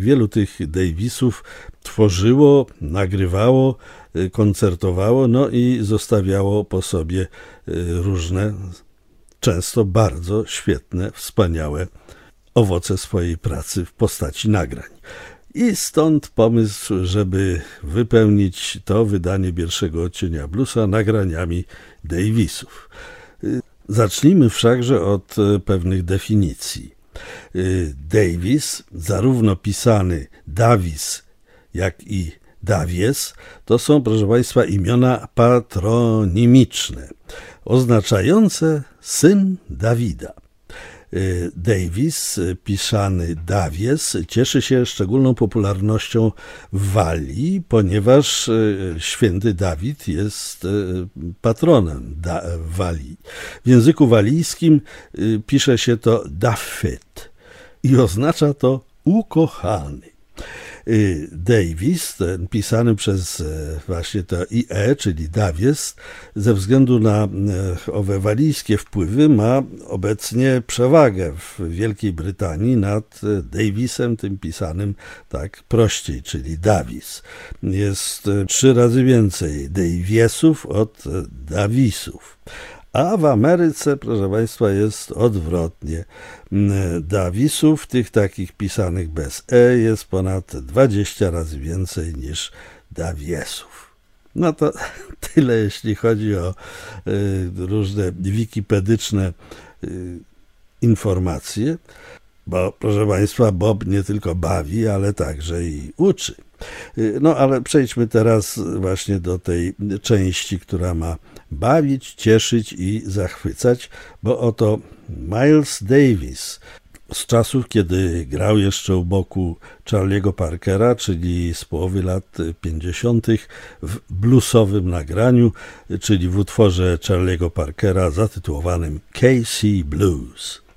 Wielu tych Davisów tworzyło, nagrywało, koncertowało, no i zostawiało po sobie różne, często bardzo świetne, wspaniałe owoce swojej pracy w postaci nagrań. I stąd pomysł, żeby wypełnić to wydanie pierwszego odcienia bluesa nagraniami Davisów. Zacznijmy wszakże od pewnych definicji. Davis, zarówno pisany Davis, jak i Davies, to są, proszę Państwa, imiona patronimiczne, oznaczające syn Dawida. Davis, pisany Davies, cieszy się szczególną popularnością w Walii, ponieważ święty Dawid jest patronem Walii. W języku walijskim pisze się to Dafyt i oznacza to ukochany. Davis, ten pisany przez właśnie to IE, czyli Davies, ze względu na owe walijskie wpływy ma obecnie przewagę w Wielkiej Brytanii nad Davisem, tym pisanym tak prościej, czyli Davis. Jest 3 razy więcej Daviesów od Davisów. A w Ameryce, proszę Państwa, jest odwrotnie. Davisów, tych takich pisanych bez E, jest ponad 20 razy więcej niż Daviesów. No to tyle, jeśli chodzi o różne wikipedyczne informacje, bo, proszę Państwa, Bob nie tylko bawi, ale także i uczy. No ale przejdźmy teraz właśnie do tej części, która ma bawić, cieszyć i zachwycać, bo oto Miles Davis z czasów, kiedy grał jeszcze u boku Charlie'ego Parkera, czyli z połowy lat 50. w bluesowym nagraniu, czyli w utworze Charlie'ego Parkera zatytułowanym KC Blues.